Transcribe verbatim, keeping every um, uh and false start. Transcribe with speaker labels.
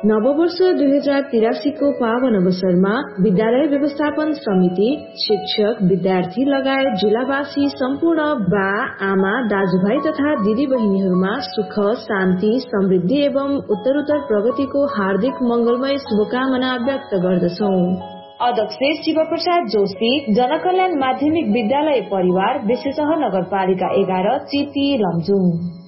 Speaker 1: नववर्ष दुई हजार तिरासी को पावन अवसरमा विद्यालय व्यवस्थापन समिति, शिक्षक, विद्यार्थी लगायत जिल्लावासी सम्पूर्ण बा, आमा, दाजुभाइ तथा दिदी बहिनीहरूमा सुख, शान्ति, समृद्धि एवं उत्तरोत्तर प्रगतिको हार्दिक मंगलमय शुभकामना व्यक्त गर्दछौं। अध्यक्ष शिव प्रसाद जोशी, जनकल्याण माध्यमिक विद्यालय परिवार, बेसेसह नगरपालिका एघार, चिपी, लमजुङ।